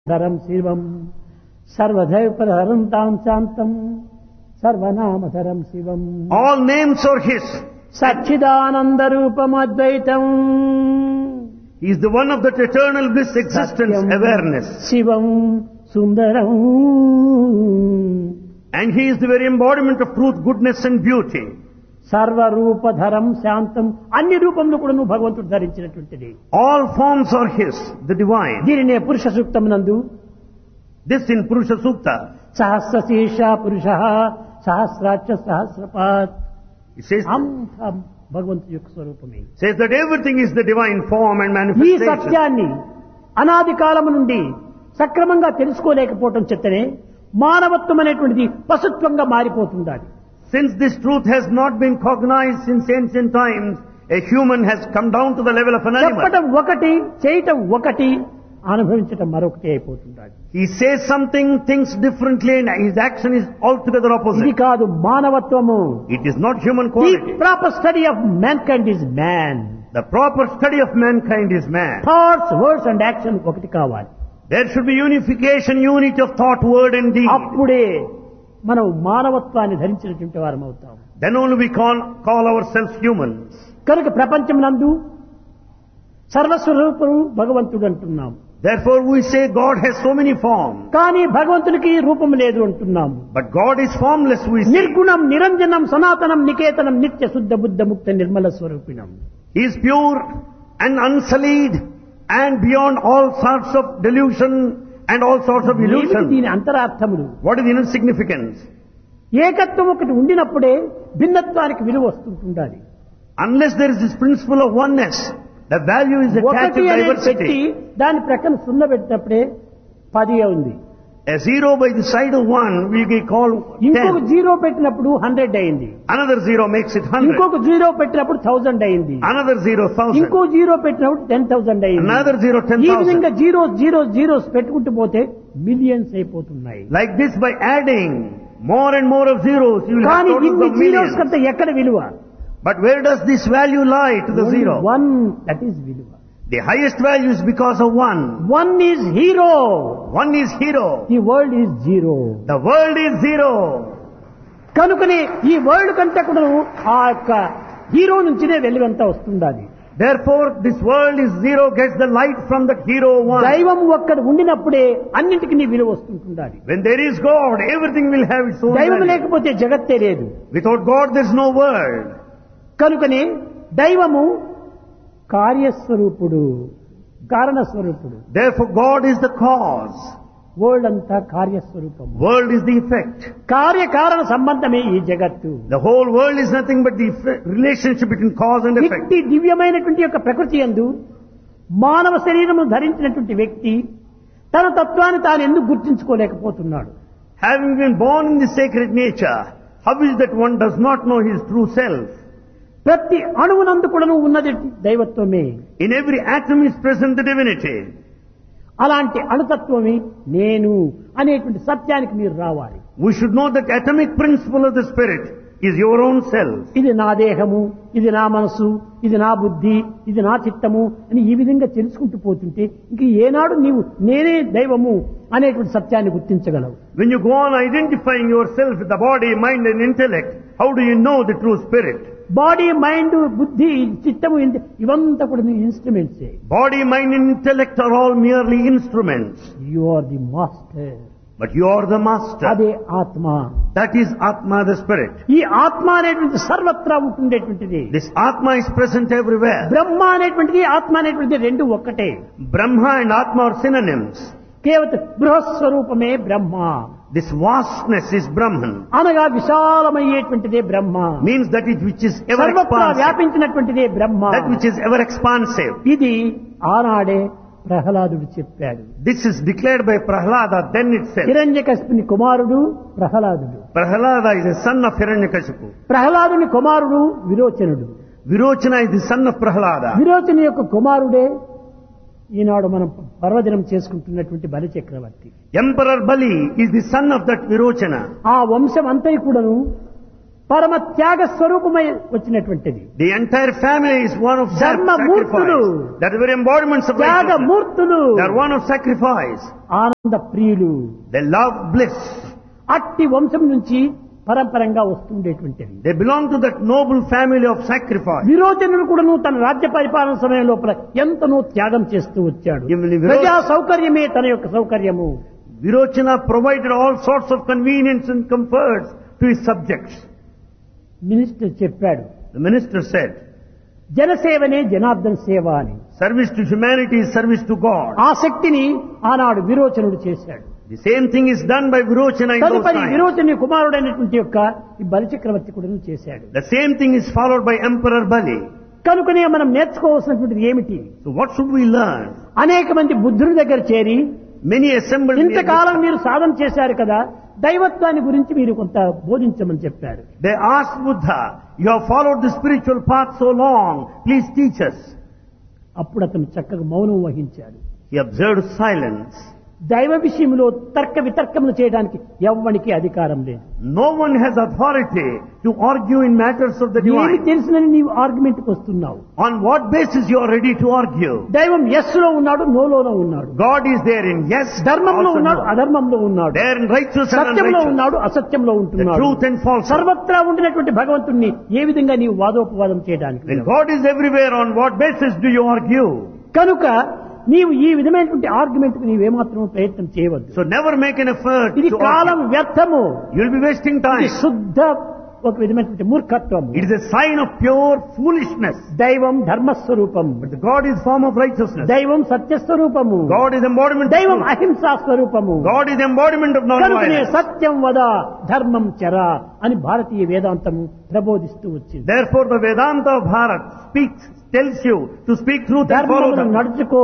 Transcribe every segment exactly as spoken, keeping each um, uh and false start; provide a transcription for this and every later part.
ధరం శివం సర్వధైపరహరం తాం శాంతం సర్వనామధరం శివం. All names are His. Sachchidananda రూపం అద్వైతం. He is the one of that eternal bliss, existence, awareness. Shivam Sundaram. And He is the very embodiment of truth, goodness and beauty. సర్వరూపధరం శాంతం. అన్ని రూపంలో కూడా నువ్వు భగవంతుడు ధరించినటువంటిది. All forms are His, the divine. దీనినే పురుష సూక్తం నందు This in Purusha Sukta. సహస్ర శీర్ష పురుష సహస్రాక్ష సహస్రపాత్. It says, అంత భగవంతుడి యొక్క స్వరూపమే. says that everything is the divine form and ఈ manifestation. సత్యాన్ని అనాది కాలము నుండి సక్రమంగా తెలుసుకోలేకపోవటం చేతనే మానవత్వం అనేటువంటిది పశుత్వంగా మారిపోతుంది. Since this truth has not been cognized since ancient times, a human has come down to the level of an animal. చెప్పటం ఒకటి చేయటం ఒకటి అనుభవించటం మరొకటి అయిపోతుంది. He says something, thinks differently, and his action is altogether ఇది opposite. కాదు మానవత్వము. It is not human the quality. Proper study of mankind is man. The proper study of mankind is man. Thoughts words and action ఒకటి కావాలి. There should be unification, unity of thought, word and deed. అప్పుడే మనం మానవత్వాన్ని ధరించినటువంటి వారం అవుతాం. Then only we call, call ourselves humans. కనుక ప్రపంచం నందు సర్వస్వరూపుడు భగవంతుడు అంటున్నాం. Therefore we say God has so many forms. కానీ భగవంతునికి రూపం లేదు అంటున్నాం. But God is formless, we say. నిర్గుణం నిరంజనం సనాతనం నికేతనం నిత్య శుద్ధ బుద్ధ ముక్త Nirmala స్వరూపిణం. He is pure and unsullied and beyond all sorts of delusion and all sorts of ఏమిటి illusion. దీని అంతరార్థములు? What is the inner significance? ఏకత్వం ఒకటి ఉండినప్పుడే భిన్నత్వానికి విలువ వస్తుంటుండాలి. Unless there is this principle of oneness, the value is attached ఒకటి to అనేది పెట్టి diversity. దాని ప్రక్కన సున్నా పెట్టినప్పుడే పది ఉంది. A zero by the side of one will be called ఇంకొక ten. జీరో పెట్టినప్పుడు హండ్రెడ్ అయింది. Another zero makes it hundred. ఇంకొక జీరో పెట్టినప్పుడు థౌజండ్ అయింది. Another zero thousand. ఇంకో జీరో పెట్టినప్పుడు టెన్ థౌజండ్ అయింది. Another zero ten ఈ విధంగా thousand. జీరో జీరో జీరోస్ పెట్టుకుంటూ పోతే మిలియన్స్ అయిపోతున్నాయి. Like this, by adding more and more of zeros, you will have కానీ totals ఇన్ని of జీరోస్ millions. కంటే ఎక్కడ విలువ? But where does this value lie to the zero? One, that is విలువ. The highest value is because of one. One is hero. One is hero. The world is zero. The world is zero. కనుకనే ఈ world కంటే కూడా ఆ యొక్క hero నుంచినే వెలుగంతా వస్తుండాలి. Therefore, this world is zero, gets the light from that hero one. దైవం ఒక్కడ ఉండినప్పుడే అన్నింటికి నీ విలువ వస్తుంటుండాలి. When there is God, everything will have its own దైవం value. లేకపోతే జగత్తే లేదు. Without God, there is no world. కనుకనే దైవము కార్యస్వరూపుడు, కారణస్వరూపుడు. Therefore, God is the cause. World అంతా కార్యస్వరూపం. World is the effect. కార్యకారణ సంబంధమే ఈ జగత్తు. The whole world is nothing but the effect- relationship between cause and effect. ఇట్టి దివ్యమైనటువంటి యొక్క ప్రకృతి యందు మానవ శరీరము ధరించినటువంటి వ్యక్తి తన తత్వాన్ని తాను ఎందుకు గుర్తించుకోలేకపోతున్నాడు? Having been born in the sacred nature, how is that one does not know his true self? ప్రతి అణువునందు కూడా ఉన్నది దైవత్వమే. In every atom is present the divinity. అలాంటి అణుతత్వమే నేను అనేటువంటి సత్యానికి మీరు రావాలి. We should know that atomic principle of the spirit is your own self. ఇది నా దేహము, ఇది నా మనసు, ఇది నా బుద్ధి, ఇది నా చిత్తము అని ఈ విధంగా తెలుసుకుంటూ పోతుంటే ఇంక ఏనాడు నీవు నేనే దైవము అనేటువంటి సత్యాన్ని గుర్తించగలవు? When you go on identifying yourself with the body, mind and intellect, how do you know the true spirit? Body, mind, బుద్ధి, చిత్తము ఇంత- ఇవంతా కూడా నీ ఇన్స్ట్రుమెంట్సే. Body, mind and intellect are all merely instruments. You are the master. But you are the master. అదే ఆత్మ. That is Atma, the spirit. ఈ ఆత్మ అనేటువంటి సర్వత్రా ఉంటుండేటువంటిది. This Atma is present everywhere. బ్రహ్మ అనేటువంటిది ఆత్మ అనేటువంటిది రెండు ఒక్కటే. Brahma and Atma are synonyms. కేవలం బృహస్వరూపమే బ్రహ్మ. This vastness is Brahman. అనగా విశాలమయ్యేటువంటిదే బ్రహ్మ. Means that it which is ever సర్వత్రా expansive. వ్యాపించినటువంటిదే Brahma. That which is ever expansive. ఇది ఆనాడే ప్రహ్లాదుడు చెప్పాడు. This is declared by Prahlada then itself. హిరణ్యకశిపుని కుమారుడు ప్రహ్లాదుడు. Prahlada is the son of Hiranyakashipu. ప్రహ్లాదుని కుమారుడు విరోచనుడు. Virochana is the son of Prahlada. విరోచన యొక్క కుమారుడే ఈనాడు మనం పర్వదినం చేసుకుంటున్నటువంటి బలి చక్రవర్తి. Emperor Bali is the son of that Virochana. ఆ వంశం అంతా కూడాను పరమ త్యాగ స్వరూపమై వచ్చినటువంటిది. The entire family is one of ధర్మమూర్తులు, sacrifice. That is very embodiments of త్యాగమూర్తులు, righteousness. They are one of sacrifice. ఆనంద ప్రియులు. They love bliss. అట్టి వంశం నుంచి పరంపరంగా వస్తుండేటువంటిది. They belong to that noble family of sacrifice. విరోచనుడు కూడాను తన రాజ్య పరిపాలన సమయం లోపల ఎంతనో త్యాగం చేస్తూ వచ్చాడు. Even Viro- ప్రజా సౌకర్యమే తన యొక్క సౌకర్యము. Virochana provided all sorts of convenience and comforts to his subjects. Minister చెప్పాడు, The minister said, జనసేవనే జనార్దన సేవ అని. service to humanity is service to God. ఆ శక్తిని ఆనాడు విరోచనుడు చేశాడు. The same thing is done by Virochana in those తదుపరి times. విరోచని కుమారుడైనటువంటి యొక్క ఈ బలిచక్రవర్తి కూడా చేశాడు. The same thing is followed by Emperor Bali. కనుకనే మనం నేర్చుకోవాల్సినటువంటిది ఏమిటి? So what should we learn? అనేక మంది బుద్ధుని దగ్గర చేరి Many assembled near ఇంతకాలం Buddha. మీరు సాధన చేశారు కదా, దైవత్వాన్ని గురించి మీరు కొంత బోధించమని చెప్పారు. They asked Buddha, you have followed the spiritual path so long, please teach us. అప్పుడు అతను చక్కగా మౌనం వహించాడు. He observed silence. దైవ విషయంలో తర్క వితర్కములు చేయడానికి ఎవ్వనికి అధికారం లేదు. No one has authority to argue in matters of the ఏమి divine. తెలిసినని నీవు ఆర్గ్యుమెంట్ కు వస్తున్నావు. On what basis you are ready to argue? దైవం ఎస్ లో ఉన్నాడు, నోలోనో ఉన్నాడు. God is there in yes, ధర్మంలో also ఉన్నాడు, no. అధర్మంలో ఉన్నాడు. There in righteous and సత్యంలో unrighteous. ఉన్నాడు, అసత్యంలో The ఉంటున్నాడు. truth and falsehood. సర్వత్రా ఉండినటువంటి భగవంతుణ్ణి ఏ విధంగా నీవు వాదోపవాదం చేయడానికి? When God is everywhere, on what basis do you argue? కనుక నీవు ఈ విధమైనటువంటి ఆర్గ్యుమెంట్ కు నీవేమాత్రం ప్రయత్నం చేయవద్దు. So never make an effort ఇది to కాలం argue. వ్యర్థము. You'll be wasting ఇది time. శుద్ధ ఒక విధమైనటువంటి మూర్ఖత్వము. It is a sign of pure foolishness. దైవం ధర్మస్వరూపం, But the God is form of righteousness. దైవం సత్యస్వరూపము, God is embodiment of దైవం truth. అహింసా స్వరూపము. God is embodiment of కనుకనే non-violence. సత్యం వద ధర్మం చర అని భారతీయ వేదాంతము ప్రబోధిస్తూ వచ్చింది. Therefore the Vedanta of Bharat speaks, tells you to speak truth and follow ధర్మమును them. నడుచుకో,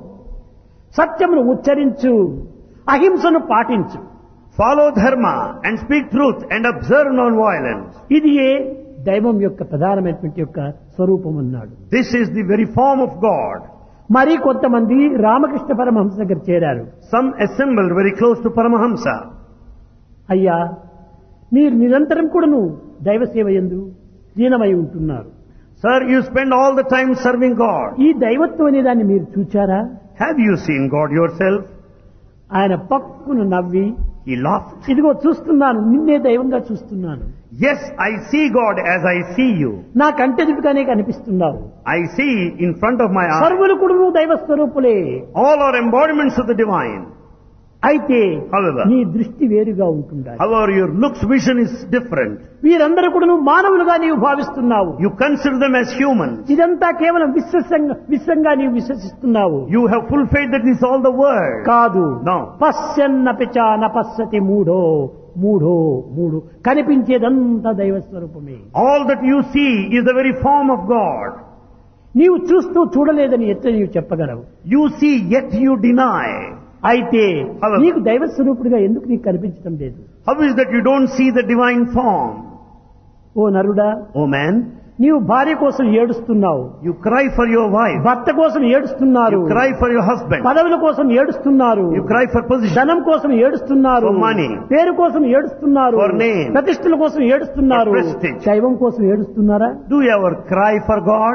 సత్యమును ఉచ్చరించు, అహింసను పాటించు. Follow dharma and speak truth and observe non-violence. ఇది ఏ దైవం యొక్క ప్రధానమైనటువంటి యొక్క స్వరూపం అన్నాడు. This is the very form of God. మరి కొంతమంది రామకృష్ణ పరమహంస దగ్గర చేరారు. Some assembled very close to Paramahamsa. అయ్యా, మీరు నిరంతరం కూడాను దైవ సేవ యందు లీనమై ఉంటున్నారు. Sir, you spend all the time serving God. ఈ దైవత్వం అనే దాన్ని మీరు చూచారా? Have you seen God yourself? ఆయన పక్కును నవ్వి, He laughed. ఇదిగో చూస్తున్నాను, నిన్నే దైవంగా చూస్తున్నాను. Yes, I see God as I see you. నా కంటెదుటిగానే కనిపిస్తున్నావు. I see in front of my eyes. సర్వులు కూడాను దైవ స్వరూపులే. All are embodiments of the divine. అయితే However, నీ దృష్టి వేరుగా ఉంటుండాలి. however, your looks vision is different. వీరందరూ కూడాను మానవులుగా నీవు భావిస్తున్నావు. You consider them as humans. ఇదంతా కేవలం విశ్వసంగా విశ్వంగా నీవు విశ్వసిస్తున్నావు. You have full faith that this is all the world. కాదు. No. పశ్యన్నపి చ న పశ్యతి మూఢో మూఢో మూడు, కనిపించేదంతా దైవ స్వరూపమే. All that you see is the very form of God. నీవు చూస్తూ చూడలేదని ఎట్లా నీవు చెప్పగలవు? You see, yet you deny. అయితే However, నీకు దైవ స్వరూపుడిగా ఎందుకు నీకు కనిపించడం లేదు? how is that you don't see the divine form? ఓ నరుడా, Oh man, నీవు భార్య కోసం ఏడుస్తున్నావు, you cry for your wife. భర్త కోసం ఏడుస్తున్నారు, You cry for your husband. పదవుల కోసం ఏడుస్తున్నారు, You cry for position. ధనం కోసం ఏడుస్తున్నారు, For money. పేరు కోసం ఏడుస్తున్నారు, For name. ప్రతిష్టల కోసం ఏడుస్తున్నారు. For prestige. దైవం కోసం ఏడుస్తున్నారా? Do you ever cry for God?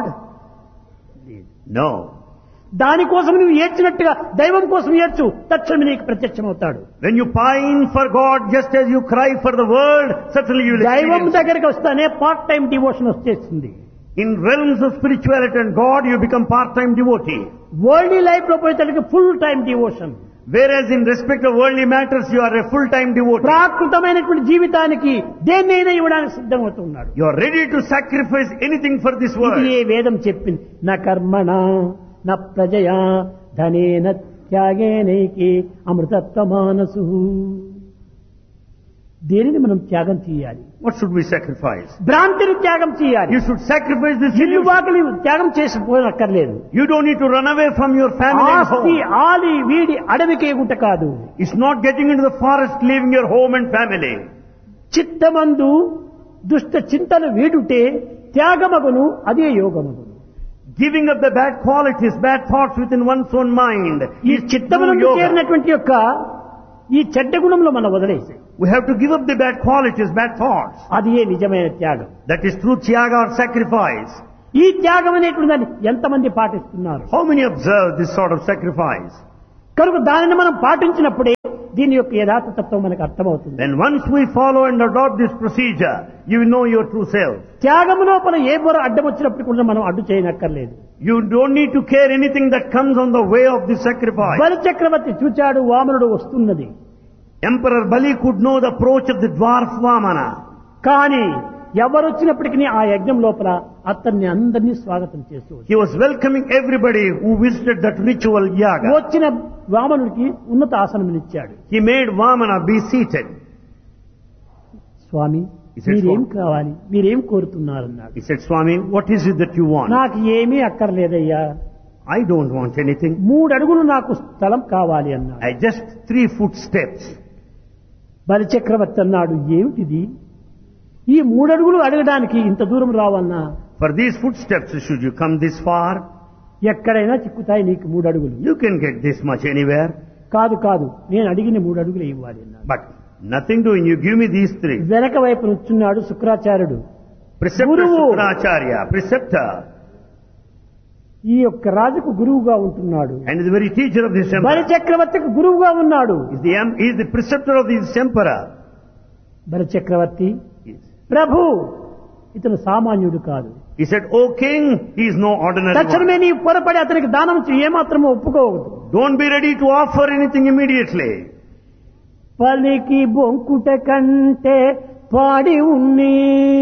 No. దానికోసం నువ్వు ఏడ్చినట్టుగా దైవం కోసం ఏడ్చు, తక్షణమే నీకు ప్రత్యక్షమవుతాడు. When you pine for God just as you cry for the world, certainly you will దైవం experience. దగ్గరికి వస్తానే పార్ట్ టైం డివోషన్ వచ్చేస్తుంది. In realms of spirituality and God, you become part-time devotee. World life లో పోయేసరికి full time devotion. Whereas in respect of worldly matters, you are a full-time devotee. ప్రాకృతమైనటువంటి జీవితానికి దేన్నైనా ఇవ్వడానికి సిద్ధమవుతున్నాడు. You are ready to sacrifice anything for this ఇది world. ఏ వేదం చెప్పింది. నా కర్మణ నా ప్రజయా ధనేన త్యాగేనైకి అమృతత్వమానసు. దేనిని మనం త్యాగం చేయాలి? What should we sacrifice? భ్రాంతిని త్యాగం చేయాలి. You should sacrifice this ఇల్లు illusion. వాకిలి త్యాగం చేసిపోనక్కర్లేదు. You don't need to run away from your family and ఆస్తి home. ఆలి వీడి అడవికే గుట్ట కాదు. It's not getting into the forest, leaving your home and family. చిత్తమందు దుష్ట చింతలు వీడుటే త్యాగమగును, అదే యోగమగును. Giving up the bad qualities, bad thoughts within one's own mind. ఈ is true చిత్తమునందు yoga. చేరినటువంటి యొక్క ఈ చెడ్డ గుణంలో మనం వదిలేసి We have to give up the bad qualities, bad thoughts. అది ఏ నిజమైన త్యాగం. That is true tyaga or sacrifice. ఈ త్యాగం అనేటువంటి దాన్ని ఎంతమంది పాటిస్తున్నారు? How many observe this sort of sacrifice? కనుక దానిని మనం పాటించినప్పుడే దీని యొక్క యథార్థ తత్వం మనకు అర్థమవుతుంది. Then once we follow and adopt this procedure, you will know your true self. త్యాగం లోపల ఏ బొర అడ్డం వచ్చినప్పుడు కూడా మనం అడ్డు చేయనక్కర్లేదు. You don't need to care anything that comes on the way of the sacrifice. బలి చక్రవర్తి చూచాడు, వామనుడు వస్తున్నది. Emperor Bali could know the approach of the dwarf Vamana. కానీ ఎవరు వచ్చినప్పటికీ ఆ యజ్ఞం లోపల అతన్ని అందరినీ స్వాగతం చేస్తూ He was welcoming everybody who visited that ritual yaga. వచ్చిన వామనుడికి ఉన్నత ఆసనం ఇచ్చాడు. He made Vamana be seated. స్వామి, మీరేం కావాలి, మీరేం కోరుతున్నారన్నాడు. He said, Swami, what is it that you want? నాకు ఏమీ అక్కర్లేదయ్యా, I don't want anything. మూడు అడుగులు నాకు స్థలం కావాలి అన్నాడు. I just three foot steps. బలి చక్రవర్తి అన్నాడు, ఏమిటిది, ఈ మూడు అడుగులు అడగడానికి ఇంత దూరం రావన్నా? For these footsteps, should you come this far? ఎక్కడైనా చిక్కుతాయి నీకు మూడు అడుగులు. You can get this much anywhere. కాదు కాదు, నేను అడిగిన మూడు అడుగులు ఇవ్వాలి అన్నాడు. But nothing doing, you give me these three. వెనక వైపు నుంచున్నాడు శుక్రాచార్యుడు, Preceptor గురువు. Shukracharya, preceptor, ఈ యొక్క రాజుకు గురువుగా ఉంటున్నాడు. and is the very teacher of this బలి emperor. చక్రవర్తికి గురువుగా ఉన్నాడు. Is the em- he is the preceptor of this emperor. బలి చక్రవర్తి, Yes. ప్రభు, ఇతను సామాన్యుడు కాదు. He said, O king, he is no ordinary తక్షణమే one. నీ పొరపడి అతనికి దానం చేయి, ఏమాత్రమో ఒప్పుకోవద్దు. Don't be ready to offer anything immediately. పలికి బొంకుట కంటే పాడి ఉన్నే.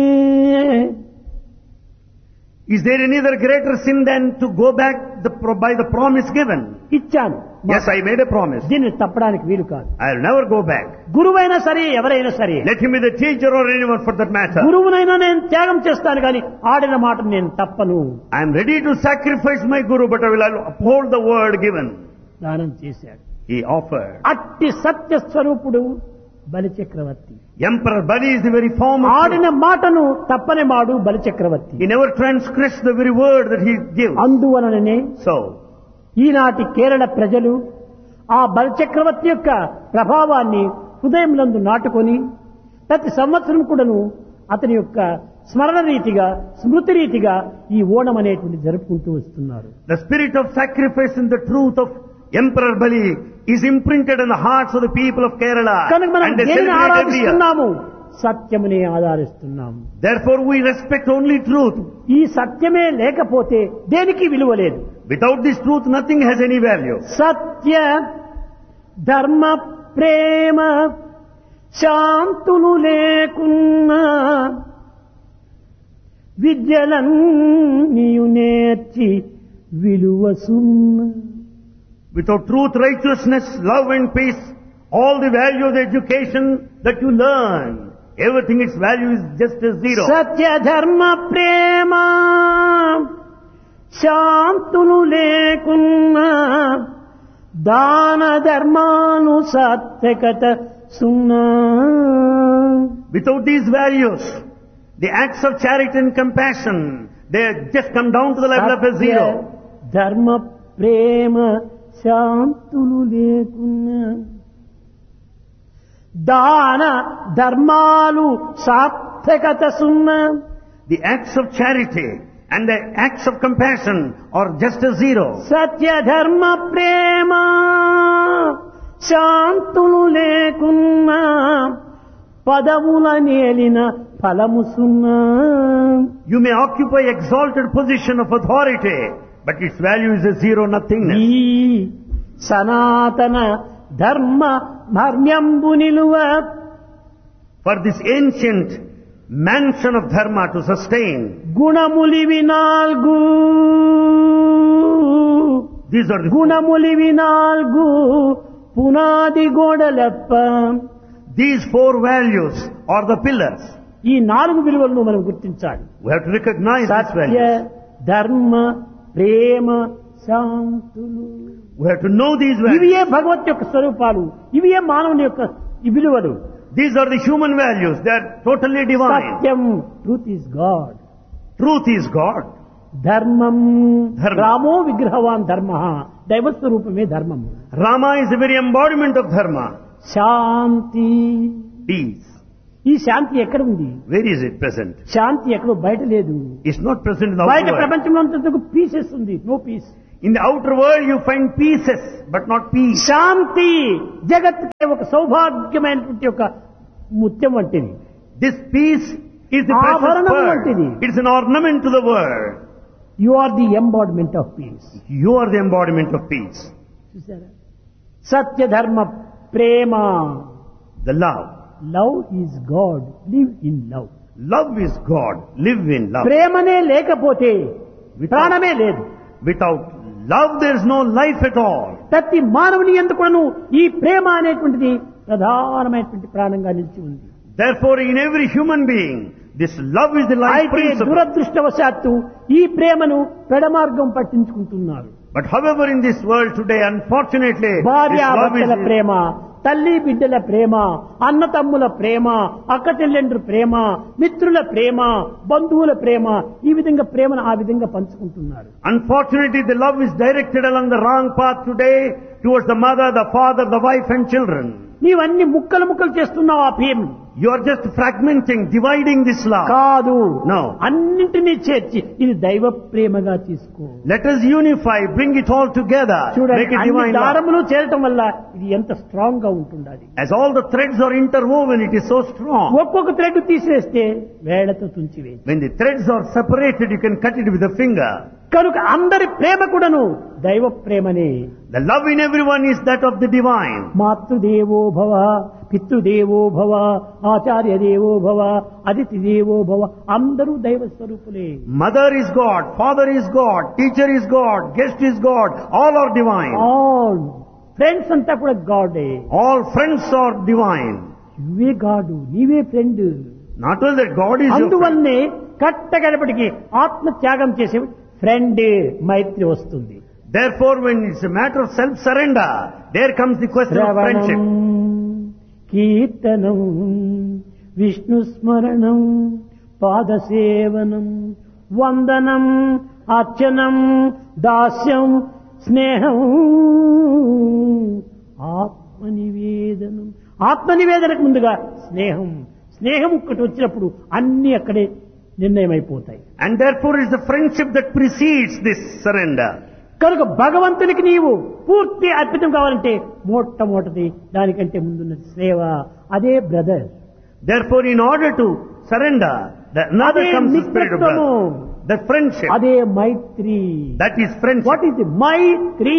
Is there any other greater sin than to go back the, pro- by the promise given? ఇచ్చాను, Yes, I made a promise. దీన్ని తప్పడానికి వీలు కాదు. I'll never go back. గురువైనా సరే, ఎవరైనా సరే, Let him be the teacher or anyone for that matter. గురువునైనా నేను త్యాగం చేస్తాను కానీ ఆడిన మాట నేను తప్పను. I am ready to sacrifice my guru, but I will uphold the word given. దానం చేశాడు. He offered. అట్టి సత్య స్వరూపుడు బలి చక్రవర్తి. Emperor Bali is the very form of ఆడిన మాటను తప్పని మాడు బలి చక్రవర్తి. He never transgressed the very word that he gives. అందువలననే So, ఈనాటి కేరళ ప్రజలు ఆ బలి చక్రవర్తి యొక్క ప్రభావాన్ని హృదయంలందు నాటుకొని ప్రతి సంవత్సరం కూడాను అతని యొక్క స్మరణ రీతిగా, స్మృతి రీతిగా ఈ ఓణం అనేటువంటి జరుపుకుంటూ వస్తున్నారు. the spirit of sacrifice and the truth of Emperor Bali is imprinted in the hearts of the people of Kerala. కనుక మనం And they దేనిని celebrate every year. ఆరాధిస్తున్నాము? సత్యమునే ఆధారిస్తున్నాము. Therefore we respect only truth. ఈ సత్యమే లేకపోతే దేనికి విలువ లేదు. Without this truth, nothing has any value. సత్య ధర్మ ప్రేమ శాంతులు లేకున్నా విద్యలన్నీయు నేర్చి విలువ సున్నా. Without truth, righteousness, love and peace, all the value of the education that you learn, everything its value is just as zero. సత్య ధర్మ ప్రేమ శాంతులు లేకున్నా దాన ధర్మాను సాత్వికత సున్నా. Without these values, the acts of charity and compassion, they just come down to the level of a zero. ధర్మ ప్రేమ శాంతులు లేకున్నా దాన ధర్మాలు సాత్వికత సున్నా. The acts of charity and the acts of compassion are just as zero. సత్య ధర్మ ప్రేమ శాంతులు లేకున్నా పదవుల నేలిన ఫలము సున్నా. You may occupy exalted position of authority, but its value is a zero nothingness. ఈ సనాతన ధర్మ మర్మ్యంబు నిలువ For this ancient mansion of dharma to sustain, గుణములివి నాల్గు these are the గుణములివి నాల్గు పునాది గోడలప్ప. these four values are the pillars. ఈ నాలుగు విలువలను మనం గుర్తించాలి. We have to recognize these Satya values. ధర్మ ప్రేమ శాంతులు, We have to know these ఇవి values. ఏ భగవత్ యొక్క స్వరూపాలు, ఇవి ఏ మానవుని యొక్క ఈ విలువలు. These are the human values. They are totally divine. Satyam, truth is God. Truth is God. ధర్మం, ధర్మం. రామో విగ్రహవాన్ ధర్మ, దైవ స్వరూపమే ధర్మము. Rama is the very embodiment of dharma. Shanti. peace. ఈ శాంతి ఎక్కడ ఉంది? Where is it present? శాంతి ఎక్కడో బయట లేదు. It's not present in the బయట outer world. ప్రపంచంలో అంతకు పీసెస్ ఉంది, no piece. In the outer world you find pieces, but not peace. శాంతి జగత్తుకే ఒక సౌభాగ్యమైనటువంటి ఒక ముత్యం వంటిది. This peace is the precious ఆభరణం pearl. వంటిది. It's an ornament to the world. You are the embodiment of piece. You are the embodiment of peace. చూసారా? సత్య ధర్మ ప్రేమ. The love. Love is God, live in love. Love is God. Live in love. ప్రేమనే లేకపోతే Without- ప్రాణమే లేదు. Without love there is no life at all. ప్రతి మానవుని ఎందుకును ఈ ప్రేమ అనేటువంటిది ప్రధానమైనటువంటి ప్రాణంగా నిలిచి ఉంది. Therefore in every human being this love is the life అయితే principle. దురదృష్టవశాత్తు ఈ ప్రేమను పెడమార్గం పట్టించుకుంటున్నారు. But however in this world today unfortunately this love భార్యాభర్తల is ప్రేమ, తల్లి బిడ్డల ప్రేమ, అన్న తమ్ముల ప్రేమ, అక్క చెల్లెండ్రు ప్రేమ, మిత్రుల ప్రేమ, బంధువుల ప్రేమ, ఈ విధంగా ప్రేమను ఆ విధంగా పంచుకుంటున్నారు. Unfortunately, the love is directed along the wrong path today towards the mother, the father, the wife and children. నీవన్నీ ముక్కలు ముక్కలు చేస్తున్నావు ఆ ప్రేమ. You are just fragmenting, dividing this love. కాదు, No. అన్నింటినీ చేర్చి ఇది దైవ ప్రేమగా తీసుకో. Let us unify, bring it all together, చూడండి, make it అన్ని divine love. దారములు చేరటం వల్ల ఇది ఎంత స్ట్రాంగ్ గా ఉంటుండాలి. As all the threads are interwoven, it is so strong. ఒక్కొక్క థ్రెడ్ తీసేస్తే వేళ్లతో తుంచివేయి. When the threads are separated, you can cut it with a finger. కనుక అందరి ప్రేమ కూడాను దైవ ప్రేమనే. The love in everyone is that of the divine. మాతృదేవో భవ, పితృదేవో భవ, ఆచార్య దేవో భవ, అతిథి దేవో భవ, అందరూ దైవ స్వరూపులే. Mother is God, father is God, teacher is God, guest is God, all are divine. All friends అంతా కూడా గాడే. All friends are divine. నువ్వే గాడు, నీవే friend. Not only that God is your friend. అందువల్లనే కట్టగడపటికి ఆత్మ త్యాగం చేసే ఫ్రెండ్ మైత్రి వస్తుంది. Therefore, when it's a matter of self-surrender, there comes the question of శ్రవణం, friendship. కీర్తనం, విష్ణు స్మరణం, పాదసేవనం, వందనం, అర్చనం, దాస్యం, స్నేహం, ఆత్మనివేదనం. ఆత్మనివేదనకు ముందుగా స్నేహం. స్నేహం ఒక్కటి వచ్చినప్పుడు అన్ని అక్కడే నిర్ణయం అయిపోతాయి. And therefore is the friendship that precedes this surrender. కనుక భగవంతునికి నీవు పూర్తి అర్పితం కావాలంటే మొట్టమొదటిది దానికంటే ముందున్నది సేవ. అదే brother. Therefore, in order to surrender, the another అదే comes the spirit of మిత్రత్వము. brother. The friendship. అదే మైత్రి. That is friendship. What is Mythri?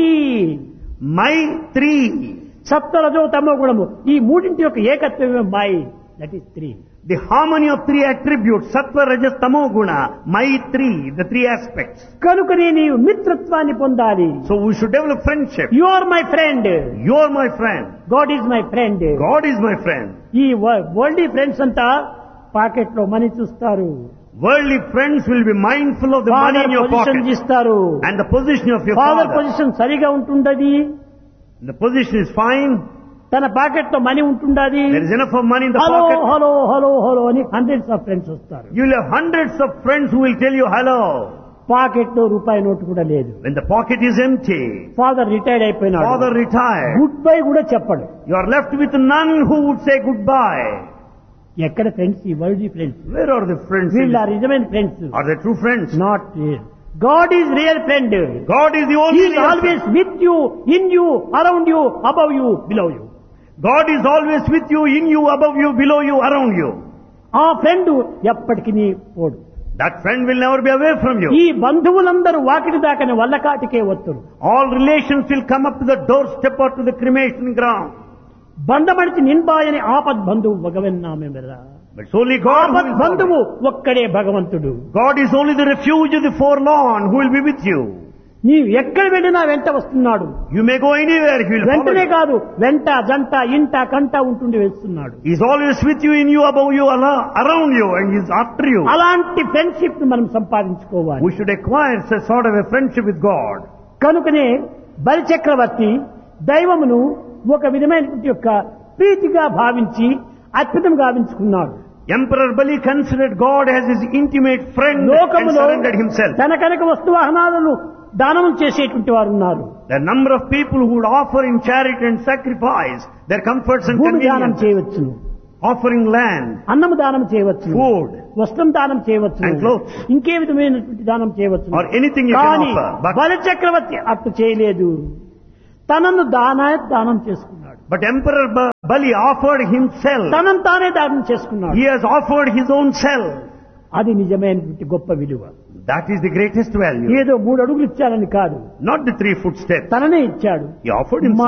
Maitri. సప్తరజో తమో గుణము, ఈ మూడింటి యొక్క ఏకత్వమే my. That is three. The harmony of three attributes, sattva, rajas, tamo guna, Maitri, the three aspects. కనుకనే నీవు మిత్రత్వాన్ని పొందాలి. So we should develop friendship. You are my friend, You are my friend. God is my friend. God is my friend. ఈ world friends అంతా pocket లో money చూస్తారు, Worldly friends will be mindful of the money father in your position pocket ఇస్తారు. and the position of your father father. Position సరిగా ఉంటుండది, The position is fine. తన pocket లో money ఉంటుండది. There is enough of money in the hello pocket. Hello hello hello అని hundreds of friends వస్తారు. You will have hundreds of friends who will tell you hello. Pocket లో రూపాయి note కూడా లేదు. When the pocket is empty, father retired అయిపోయినాడు, father retired. Good bye కూడా చెప్పడు. You are left with none who would say goodbye. ఎక్కడ friends? ఈ world friends. Where are the friends? వీళ్ళ నిజమైన friends. Are they true friends? Not real. God is real friend. God is the he only is real always friend. With you, in you, around you, above you, below you. God is always with you, in you, above you, below you, around you. ఆ friend ఎప్పటికీ నీ పోడు. That friend will never be away from you. ఈ బంధువులందరూ Vakiti దాకని వల్లకాటికే వస్తురు. All relations will come up to the doorstep or to the cremation ground. బంధమడిచి నిన్బాయని ఆపద్ బంధువు భగవన్నామెరా. But it's only God who ఆపద్ will బంధువు follow. ఒక్కడే భగవంతుడు. God is only the refuge of the forlorn who will be with you. నీవు ఎక్కడ వెళ్ళినా వెంట వస్తున్నాడు. You may go anywhere, he will follow వెంటనే you. కాదు, వెంట జంట ఇంట కంట ఉంటుండి వెళ్తున్నాడు. He is always with you, in you, above you, ala- around you, and he is after you. అలాంటి ఫ్రెండ్షిప్ ను మనం సంపాదించుకోవాలి. We should acquire such sort of a friendship with God. కనుకనే బలిచక్రవర్తి దైవమును ఒక విధమైనటువంటి యొక్క ప్రీతిగా భావించి అద్భుతం గావించుకున్నాడు. Emperor Bali considered God as his intimate friend and లోకములో surrendered himself. తన కనుక వస్తువాహనాలను దానం చేసేటువంటి వారు ఉన్నారు. The number of people who would offer in charity and sacrifice their comforts and భూమి దానం conveniences, చేయవచ్చును, offering land, అన్నము దానం చేయవచ్చును, food, వస్త్రం దానం చేయవచ్చును, and clothes, ఇంకే విధమైనటువంటి దానం చేయవచ్చును. or anything you can కానీ offer. But, బలి చక్రవర్తి అట్లు చేయలేదు. తనను దానా దానం చేసుకున్నాడు. but Emperor Ba- Bali offered himself. తనను తానే దానం చేసుకున్నాడు. He has offered his own self. అది నిజమైనటువంటి గొప్ప విలువ. That is the greatest value. ఏదో మూడు అడుగులు ఇచ్చారని కాదు, Not the three footsteps. తననే ఇచ్చాడు. He offered himself.